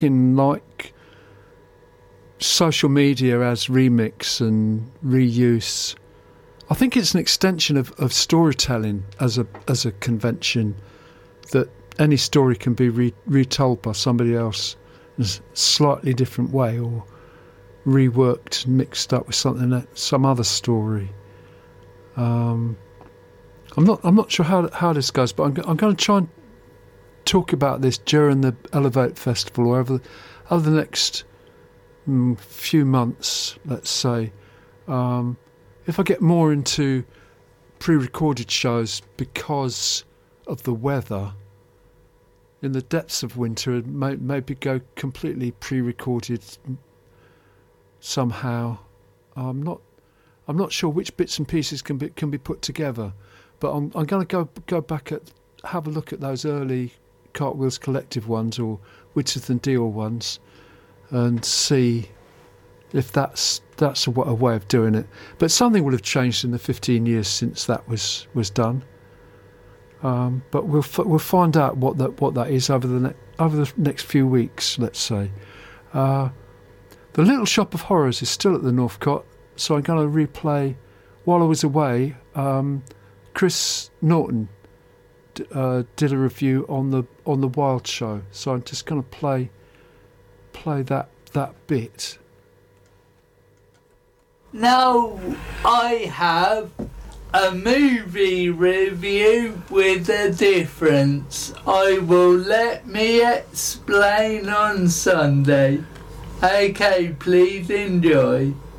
in like social media as remix and reuse. I think it's an extension of storytelling as a convention, that any story can be retold by somebody else in a slightly different way, or reworked and mixed up with some other story. I'm not sure how this goes, but I'm going to try and talk about this during the Elevate Festival, or over the next few months, let's say. If I get more into pre-recorded shows because of the weather, in the depths of winter, maybe go completely pre-recorded somehow. I'm not sure which bits and pieces can be put together, but I'm going to go back have a look at those early Cartwheels Collective ones, or Whitworth and Deal ones, and see if that's a way of doing it. But something will have changed in the 15 years since that was done. But we'll find out what that is over the next few weeks, let's say. The Little Shop of Horrors is still at the Northcott, so I'm going to replay. While I was away, Chris Norton did a review on the Wild Show, so I'm just going to play that bit. Now I have a movie review with a difference. I will let me explain on Sunday. Okay, please enjoy.